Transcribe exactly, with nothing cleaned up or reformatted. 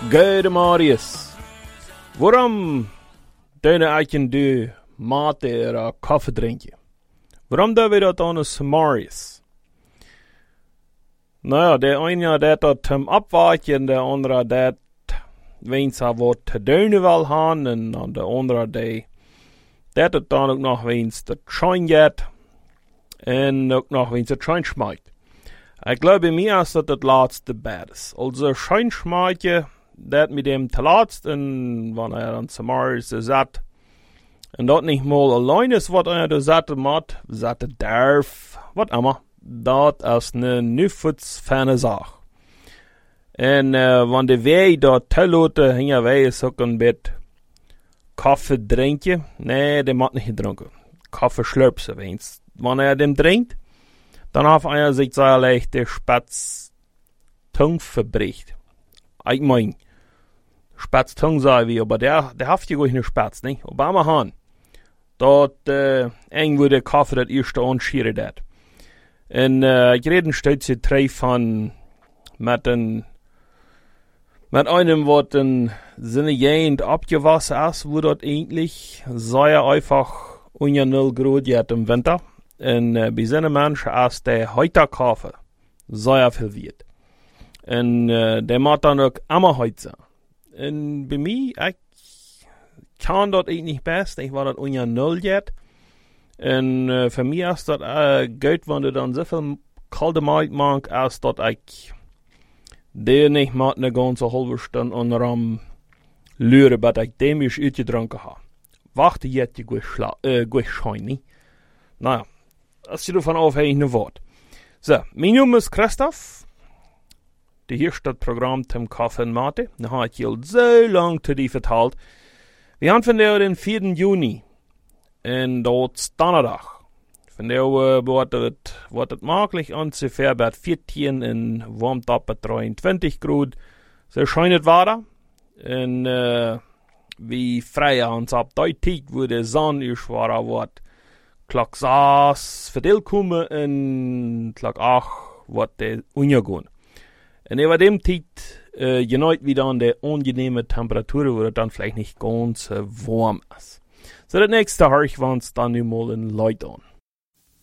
Gode Marius. Waarom doen eigenlijk de mate of koffie drinken? Waarom doen we dat anders Marius? Nou ja, de ene dat dat hem opwaken, de andere dat wens hij wat te doen wil gaan, en dan de andere die dat het dan ook nog wens te trein gaat, en ook nog wens te trein schmeikt. Ik geloof bij mij is dat het laatste bad is. Also trein schmeitje, dat met hem te laatst, en wanneer dan Marius zat, en dat niet mal alleen is wat hij er zat moet, zat darf, wat immer. Dat is een nufuts fijne zaak. En uh, wanneer wij dat te laten, gingen wij eens ook een beetje koffie drinken. Nee, die moet niet gedronken. Koffie slurpsen wens. Wanneer hij dem drinkt, dan heeft hij zich zo leicht de spats tongue verbricht. Ik mein, spats tongue zei wie, aber der, der heeft je gewoon een spats, niet? Obama han. Dat, uh, eng wordt de koffie dat eerste aanschieren dat. En uh, ik reden steeds drie van met een met einem wat een zinnigend abgewassen is, wo dat eigentlich sehr einfach unter null Grad geht im Winter. En uh, bij zinnen mensen is de heute Kaffee sehr viel wert. En uh, der moet dan ook immer heute zijn. En bij mij, ik kan dat eigenlijk best, ik waar dat unter null geht. En uh, voor mij is dat uh, goed, wanneer dan zoveel koude maat maakt, als dat ik die niet met een ganze halve stunde onderom luren, dat ik dem is uitgedronken heb. Wacht je je goed schla, uh, goed schijn, niet? Nou ja, als je ervan afhängt, een woord. Zo, mijn naam is Christoph. De hier staat het programma Tim Koffie en Mate. Dan heb ik je al zo lang te die verteld. We hebben vandaag den vierden juni. En dat is donderdag. Vandaag uh, wordt het, wordt het mogelijk ongeveer bij veertien en warmt op bij drieëntwintig graden. Zo schijnt het water. En uh, we vrijen ons op die tijd, wo de zon is waar wordt klok zes verdeeld komen en klok acht wordt de ondergaan. En over dem tijd uh, je nooit wieder an de angenehme Temperatur, wo het dan vielleicht nicht ganz uh, warm ist. So, das nächste höre ich uns dann mal in Leute an.